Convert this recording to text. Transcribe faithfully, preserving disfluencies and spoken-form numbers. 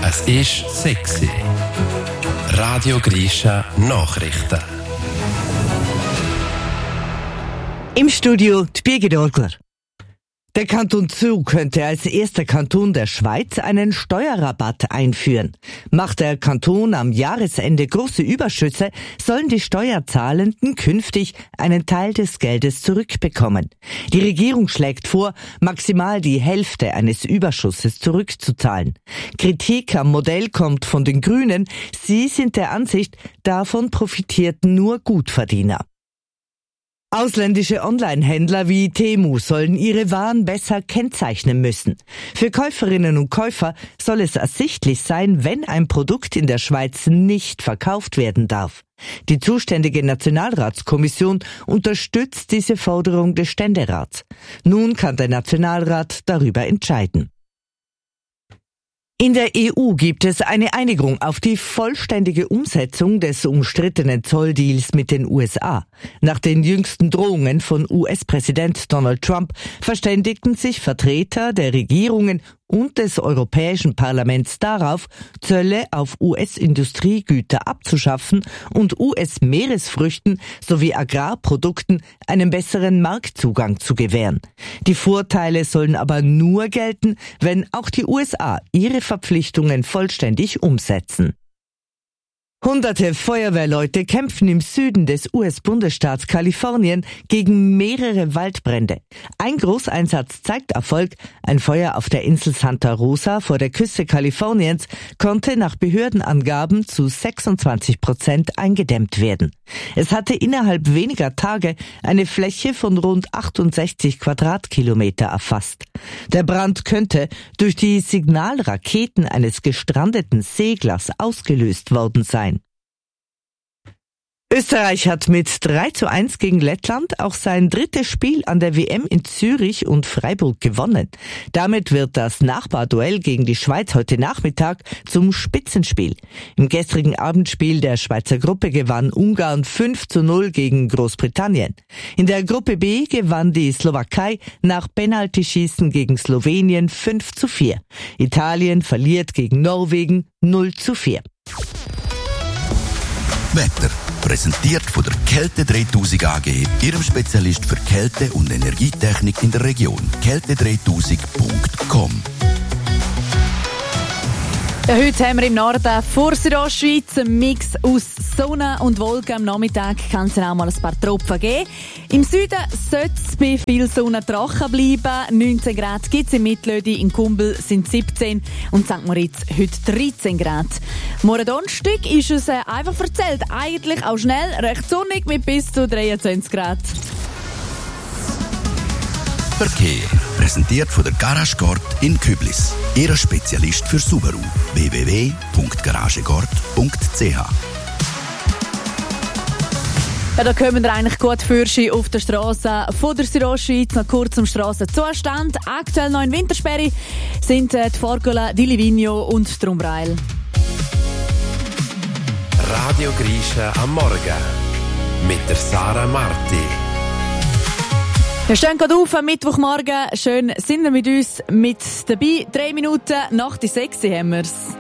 Es ist sexy. Radio Grisha Nachrichten. Im Studio die Birgit Orgler. Der Kanton Zug könnte als erster Kanton der Schweiz einen Steuerrabatt einführen. Macht der Kanton am Jahresende große Überschüsse, sollen die Steuerzahlenden künftig einen Teil des Geldes zurückbekommen. Die Regierung schlägt vor, maximal die Hälfte eines Überschusses zurückzuzahlen. Kritik am Modell kommt von den Grünen. Sie sind der Ansicht, davon profitierten nur Gutverdiener. Ausländische Online-Händler wie Temu sollen ihre Waren besser kennzeichnen müssen. Für Käuferinnen und Käufer soll es ersichtlich sein, wenn ein Produkt in der Schweiz nicht verkauft werden darf. Die zuständige Nationalratskommission unterstützt diese Forderung des Ständerats. Nun kann der Nationalrat darüber entscheiden. In der E U gibt es eine Einigung auf die vollständige Umsetzung des umstrittenen Zolldeals mit den U S A. Nach den jüngsten Drohungen von U S-Präsident Donald Trump verständigten sich Vertreter der Regierungen und des Europäischen Parlaments darauf, Zölle auf U S-Industriegüter abzuschaffen und U S-Meeresfrüchten sowie Agrarprodukten einen besseren Marktzugang zu gewähren. Die Vorteile sollen aber nur gelten, wenn auch die U S A ihre Verpflichtungen vollständig umsetzen. Hunderte Feuerwehrleute kämpfen im Süden des U S-Bundesstaats Kalifornien gegen mehrere Waldbrände. Ein Großeinsatz zeigt Erfolg. Ein Feuer auf der Insel Santa Rosa vor der Küste Kaliforniens konnte nach Behördenangaben zu sechsundzwanzig Prozent eingedämmt werden. Es hatte innerhalb weniger Tage eine Fläche von rund achtundsechzig Quadratkilometer erfasst. Der Brand könnte durch die Signalraketen eines gestrandeten Seglers ausgelöst worden sein. Österreich hat mit drei zu eins gegen Lettland auch sein drittes Spiel an der W M in Zürich und Freiburg gewonnen. Damit wird das Nachbarduell gegen die Schweiz heute Nachmittag zum Spitzenspiel. Im gestrigen Abendspiel der Schweizer Gruppe gewann Ungarn fünf zu null gegen Großbritannien. In der Gruppe B gewann die Slowakei nach Penaltyschießen gegen Slowenien fünf zu vier. Italien verliert gegen Norwegen null zu vier. Wetter. Präsentiert von der Kälte dreitausend A G, Ihrem Spezialist für Kälte- und Energietechnik in der Region. kälte dreitausend punkt com. Ja, heute haben wir im Norden vor Südostschweiz einen Mix aus Sonne und Wolken. Am Nachmittag kann es auch mal ein paar Tropfen geben. Im Süden sollte es bei viel Sonne trocken bleiben. neunzehn Grad gibt es in Mittlödi, in Kumbel sind siebzehn und Sankt Moritz heute dreizehn Grad. Morgen Donnerstag ist es äh, einfach erzählt, eigentlich auch schnell, recht sonnig mit bis zu dreiundzwanzig Grad. Verkehr. Präsentiert von der Garage Gord in Küblis. Ihr Spezialist für Subaru. w w w punkt garagegord punkt c h. Ja, da kommen wir eigentlich gut für Sie auf der Straße von der Südostschweiz. Noch kurz zum Strassenzustand. Aktuell noch in Wintersperre sind äh, die Forgola, die Livigno und die Trumbreil. Radio Grisha am Morgen mit der Sarah Marti. Wir stehen gerade auf am Mittwochmorgen. Schön sind wir mit uns mit dabei. Drei Minuten nach die sechs haben wir's.